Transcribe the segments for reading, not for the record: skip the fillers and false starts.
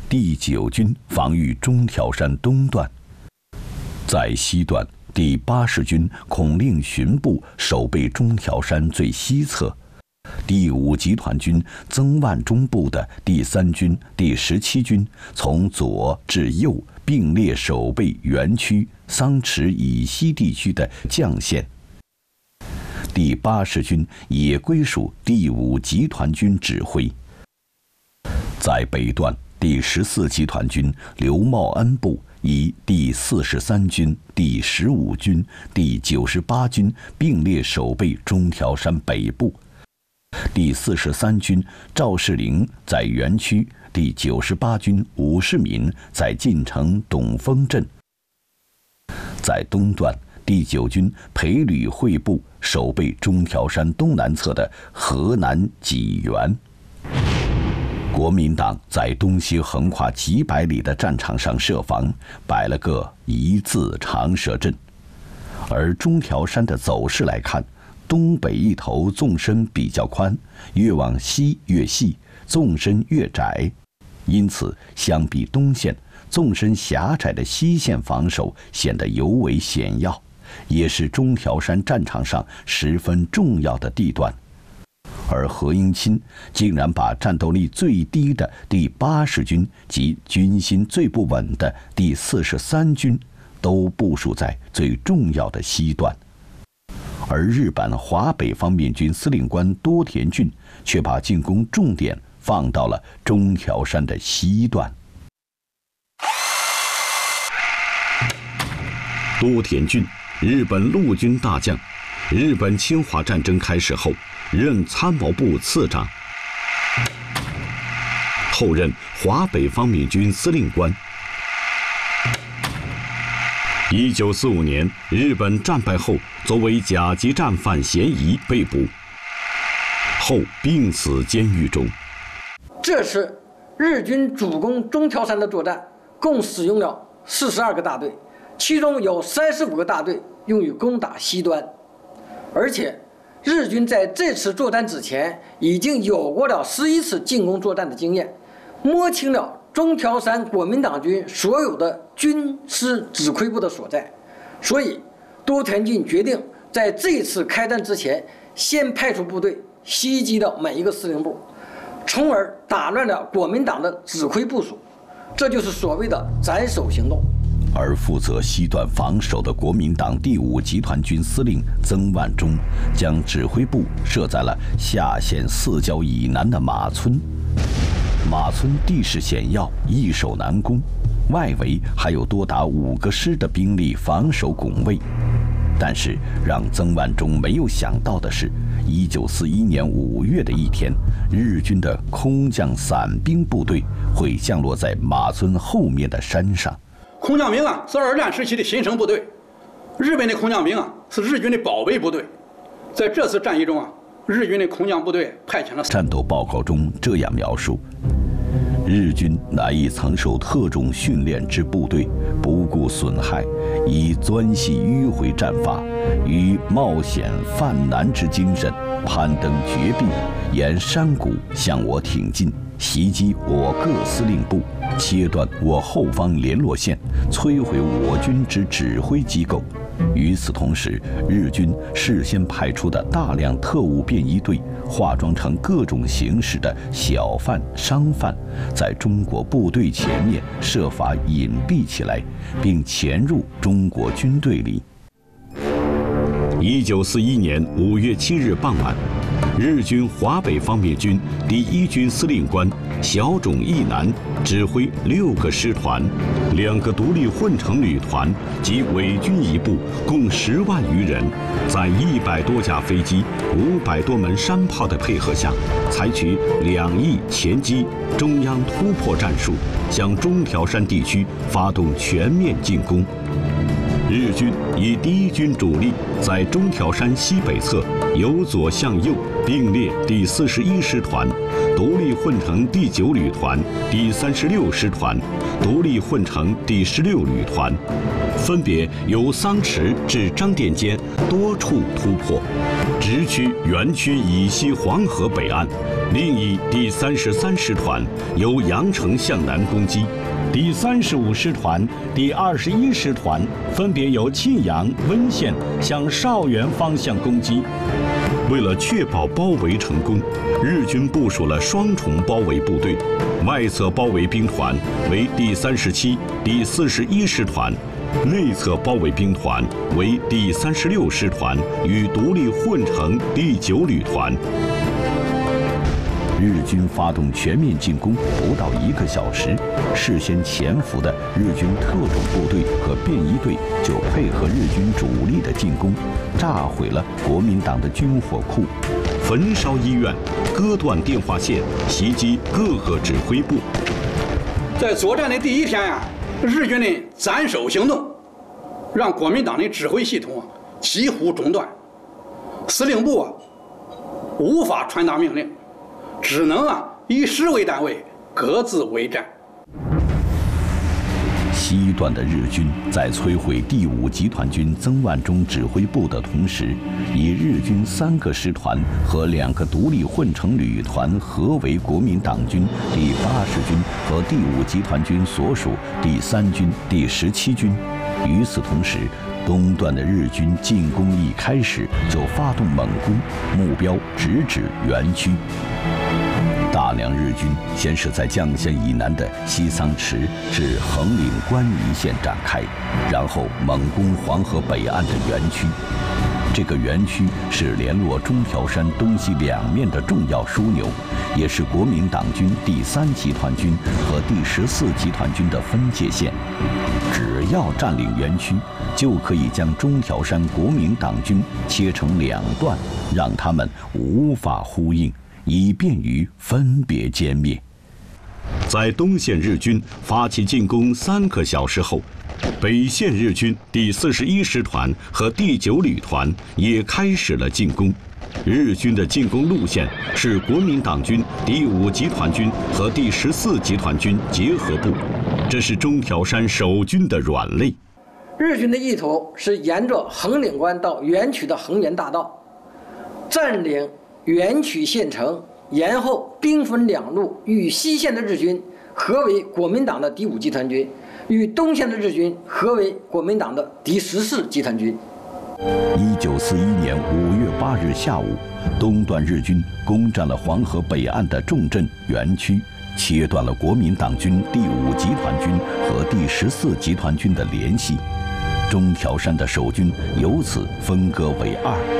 第9军防御中条山东段，在西段第80军孔令巡部守备中条山最西侧，第5集团军曾万钟部的第3军、第17军从左至右并列守备原区桑池以西地区的绛线。第80军也归属第5集团军指挥。在北段，第14集团军刘茂恩部以第43军、第15军、第98军并列守备中条山北部。第43军赵世灵在原区，第98军武世民在晋城董峰镇。在东段，第9军裴吕会部守备中条山东南侧的河南济源。国民党在东西横跨几百里的战场上设防，摆了个一字长蛇阵。而中条山的走势来看，东北一头纵深比较宽，越往西越细，纵深越窄，因此相比东线，纵深狭窄的西线防守显得尤为险要，也是中条山战场上十分重要的地段。而何应钦竟然把战斗力最低的第80军及军心最不稳的第43军都部署在最重要的西段，而日本华北方面军司令官多田骏却把进攻重点放到了中条山的西段。多田骏，日本陆军大将，日本侵华战争开始后任参谋部次长，后任华北方面军司令官。1945年日本战败后，作为甲级战犯嫌疑被捕，后病死监狱中。 这次日军主攻中条山的作战，共使用了42个大队，其中有35个大队用于攻打西端，而且日军在这次作战之前已经有过了11次进攻作战的经验，摸清了中条山国民党军所有的军师指挥部的所在，所以多田骏决定在这一次开战之前，先派出部队袭击了每一个司令部，从而打乱了国民党的指挥部署，这就是所谓的斩首行动。 而负责西段防守的国民党第5集团军司令曾万钟，将指挥部设在了下县4郊以南的马村。马村地势险要，易守难攻，外围还有多达5个师的兵力防守拱卫。但是让曾万钟没有想到的是，1941年5月的一天，日军的空降伞兵部队会降落在马村后面的山上。 空降兵啊，是2战时期的新生部队，日本的空降兵啊，是日军的保卫部队。在这次战役中啊，日军的空降部队派遣了。 战斗报告中这样描述：日军乃一曾受特种训练之部队，不顾损害，以钻隙迂回战法，于冒险犯难之精神，攀登绝壁，沿山谷向我挺进，袭击我各司令部，切断我后方联络线，摧毁我军之指挥机构。与此同时，日军事先派出的大量特务便衣队，化妆成各种形式的小贩、商贩，在中国部队前面设法隐蔽起来，并潜入中国军队里。1941年5月7日傍晚，日军华北方面军第1军司令官小冢义男指挥6个师团、2个独立混成旅团及伪军一部，共10万余人，在100多架飞机、500多门山炮的配合下，采取2翼前击、中央突破战术，向中条山地区发动全面进攻。日军以第1军主力在中条山西北侧由左向右并列第41师团、独立混成第9旅团、第36师团、独立混成第16旅团，分别由桑池至张店间多处突破。 直驱原区以西黄河北岸，另以第33师团由阳城向南攻击，第35师团、第21师团分别由沁阳、温县向邵源方向攻击。为了确保包围成功，日军部署了双重包围部队，外侧包围兵团为第37、第41师团，内侧包围兵团为第36师团与独立混成第9旅团。日军发动全面进攻不到1个小时，事先潜伏的日军特种部队和便衣队就配合日军主力的进攻，炸毁了国民党的军火库，焚烧医院，割断电话线，袭击各个指挥部。 在作战的第1天呀，日军的斩首行动让国民党的指挥系统几乎中断，司令部无法传达命令，只能以师为单位，各自为战。 西段的日军在摧毁第5集团军曾万钟指挥部的同时，以日军3个师团和2个独立混成旅团合围国民党军第80军和第5集团军所属第3军、第17军。与此同时，东段的日军进攻一开始就发动猛攻，目标直指原区。大量日军先是在绛县以南的西桑池至横岭关宜线展开，然后猛攻黄河北岸的原区。这个原区是联络中条山东西2面的重要枢纽，也是国民党军第3集团军和第14集团军的分界线。只要占领原区，就可以将中条山国民党军切成2段，让他们无法呼应，以便于分别歼灭。在东线日军发起进攻3个小时后，北线日军第41师团和第9旅团也开始了进攻。日军的进攻路线是国民党军第5集团军和第14集团军结合部，这是中条山守军的软肋。 日军的意图是沿着横岭关到原区的横源大道，占领原区县城，然后兵分2路，与西线的日军合围国民党的第5集团军，与东线的日军合围国民党的第14集团军。 1941年5月8日下午，东段日军攻占了黄河北岸的重镇原区，切断了国民党军第5集团军和第14集团军的联系，中条山的守军由此分割为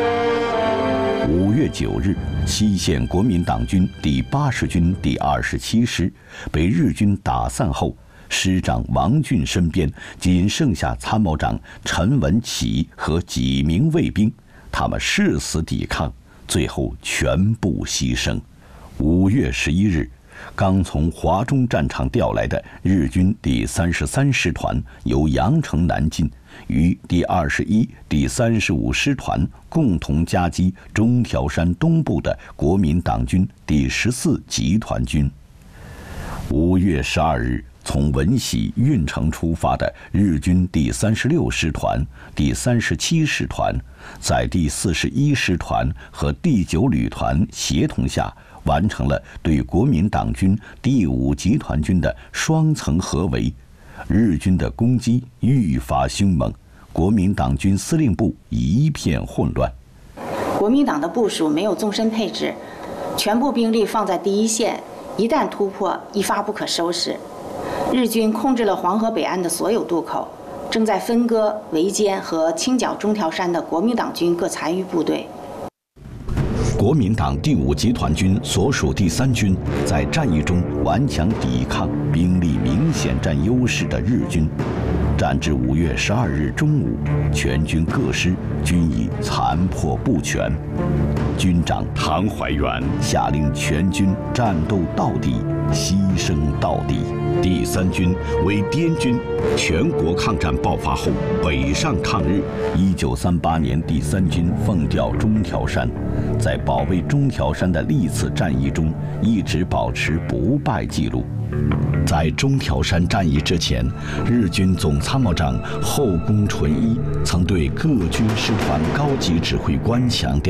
2。5月9日，西线国民党军第80军第27师被日军打散后，师长王俊身边仅剩下参谋长陈文启和几名卫兵，他们誓死抵抗，最后全部牺牲。5月11日，刚从华中战场调来的日军第33师团由阳城南进，与第21、第35师团共同夹击中条山东部的国民党军第14集团军。5月12日，从闻喜、运城出发的日军第36师团、第37师团，在第41师团和第9旅团协同下，完成了对国民党军第5集团军的双层合围。日军的攻击愈发凶猛，国民党军司令部一片混乱。 国民党的部署没有纵深配置，全部兵力放在第1线，一旦突破，一发不可收拾。日军控制了黄河北岸的所有渡口，正在分割、围歼和清剿中条山的国民党军各残余部队。 国民党第5集团军所属第3军在战役中顽强抵抗，兵力明显占优势的日军。战至5月12日中午，全军各师均已残破不全。军长唐怀元下令全军战斗到底，牺牲到底。第3军为滇军，全国抗战爆发后北上抗日。1938年，第3军奉调中条山，在保卫中条山的历次战役中一直保持不败记录。在中条山战役之前，日军总参谋长后宫纯一曾对各军师团高级指挥官强调，